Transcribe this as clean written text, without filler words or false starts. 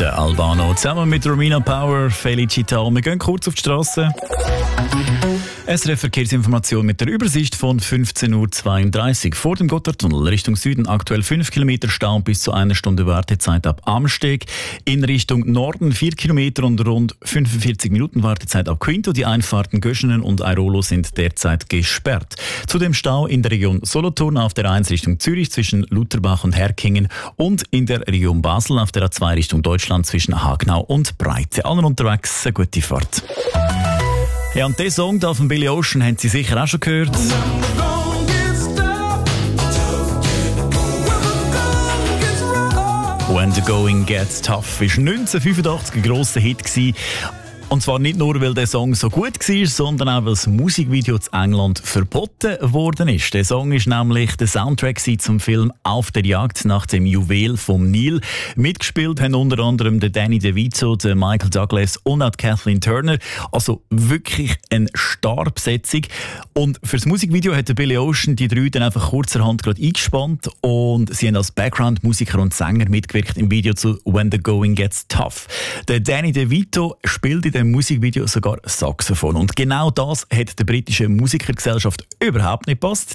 Der Albano zusammen mit Romina Power, Felicita. Wir gehen kurz auf die Strasse. SRF Verkehrsinformation mit der Übersicht von 15.32 Uhr. Vor dem Gotthardtunnel Richtung Süden aktuell 5 Kilometer Stau bis zu 1 Stunde Wartezeit ab Amsteg. In Richtung Norden 4 Kilometer und rund 45 Minuten Wartezeit ab Quinto. Die Einfahrten Göschenen und Airolo sind derzeit gesperrt. Zudem Stau in der Region Solothurn auf der A1 Richtung Zürich zwischen Lutherbach und Herkingen und in der Region Basel auf der A2 Richtung Deutschland zwischen Hagnau und Breite. Allen unterwegs eine gute Fahrt. Ja, und diesen Song da von Billy Ocean haben Sie sicher auch schon gehört. When the Going Gets Tough ist 1985 ein grosser Hit gewesen. Und zwar nicht nur, weil der Song so gut war, sondern auch, weil das Musikvideo in England verboten worden ist. Der Song ist nämlich der Soundtrack zum Film «Auf der Jagd nach dem Juwel vom Nil». Mitgespielt haben unter anderem der Danny DeVito, der Michael Douglas und auch Kathleen Turner. Also wirklich eine Starbesetzung. Und für das Musikvideo hat der Billy Ocean die drei dann einfach kurzerhand gerade eingespannt und sie haben als Background-Musiker und Sänger mitgewirkt im Video zu «When the Going Gets Tough». Der Danny DeVito spielt in dem Musikvideo sogar Saxophon. Und genau das hat der britischen Musikergesellschaft überhaupt nicht gepasst.